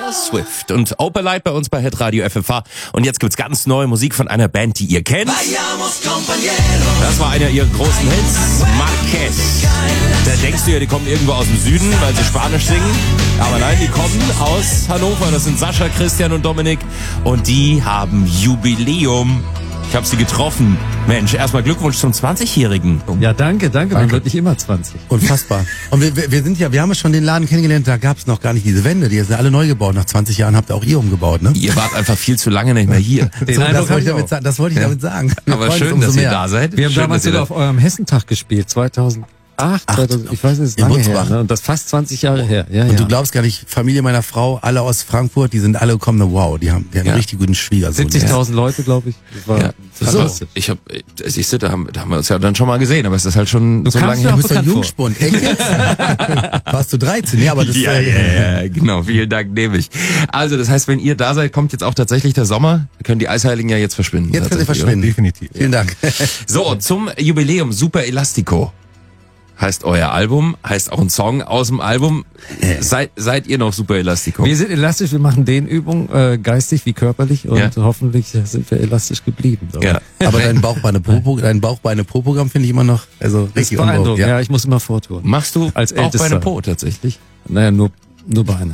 Taylor Swift und Opalite bei uns bei Hitradio FFH. Und jetzt gibt's ganz neue Musik von einer Band, die ihr kennt. Das war einer ihrer großen Hits, Marquez. Da denkst du ja, die kommen irgendwo aus dem Süden, weil sie Spanisch singen. Aber nein, die kommen aus Hannover. Das sind Sascha, Christian und Dominik. Und die haben Jubiläum. Ich habe sie getroffen. Mensch, erstmal Glückwunsch zum 20-Jährigen. Ja, danke. Man wird nicht immer 20. Unfassbar. Und wir haben ja schon den Laden kennengelernt, da gab es noch gar nicht diese Wände, die sind alle neu gebaut. Nach 20 Jahren habt ihr auch ihr umgebaut, ne? Ihr wart einfach viel zu lange nicht mehr hier. Das wollte ich damit sagen. Aber schön, dass ihr da seid. Wir haben damals sogar auf eurem Hessentag gespielt, 2008, ich weiß nicht, ist lange her, ne? Und das fast 20 Jahre her. Ja, und du glaubst gar nicht, Familie meiner Frau, alle aus Frankfurt, die sind alle gekommen, wow, die haben einen richtig guten Schwiegersohn. 70.000 Leute, glaube ich. Das war fantastisch. Siehst du, da haben wir uns ja dann schon mal gesehen, aber es ist halt schon so lange her. Du bist doch Jungspund, echt jetzt? Warst du 13? Ja, aber das ja, genau, vielen Dank, nehme ich. Also, das heißt, wenn ihr da seid, kommt jetzt auch tatsächlich der Sommer, können die Eisheiligen ja jetzt verschwinden. Jetzt können sie verschwinden, definitiv. Vielen Dank. So, zum Jubiläum, Super Elastico. Heißt euer Album, heißt auch ein Song aus dem Album. Seid ihr noch Super Elastico? Wir sind elastisch, wir machen Dehnübungen, geistig wie körperlich und hoffentlich sind wir elastisch geblieben. Ja. Aber dein Bauchbeine-Po-Programm finde ich immer noch, also richtig beeindruckend. Ja, ich muss immer vortun. Machst du als Bauchbeine-Po tatsächlich? Naja, nur Beine.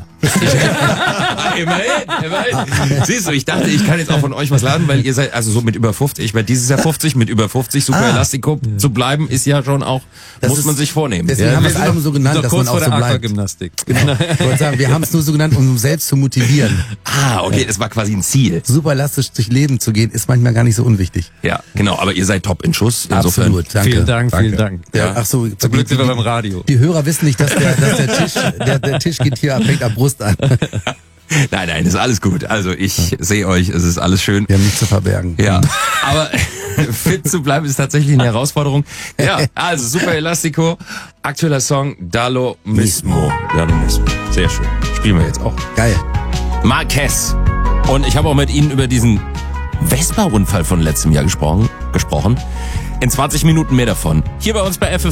Immerhin. Siehst du, ich dachte, ich kann jetzt auch von euch was lernen, weil ihr seid also so mit über 50, ich werde dieses Jahr 50, mit über 50 Super Elastico zu bleiben, ist ja schon auch, muss man sich vornehmen. Deswegen haben wir das Album so genannt, dass man auch so bleibt. Gymnastik. Genau. Ich wollte sagen, wir haben es nur so genannt, um uns selbst zu motivieren. Okay, das war quasi ein Ziel. Super elastisch durch Leben zu gehen, ist manchmal gar nicht so unwichtig. Ja, genau, aber ihr seid top in Schuss. Insofern. Absolut, danke. Vielen Dank. Ja. Ach so, zum Glück sind wir beim Radio. Die Hörer wissen nicht, dass der Tisch geht hier, fängt ab Brust an. Nein, ist alles gut. Also ich sehe euch, es ist alles schön. Wir haben nichts zu verbergen. Ja, aber fit zu bleiben ist tatsächlich eine Herausforderung. Ja, also Super Elastico, aktueller Song Dallo Mismo. Sehr schön. Spielen wir jetzt auch. Geil. Marquez. Und ich habe auch mit Ihnen über diesen Vespa-Unfall von letztem Jahr gesprochen. In 20 Minuten mehr davon. Hier bei uns bei FFH.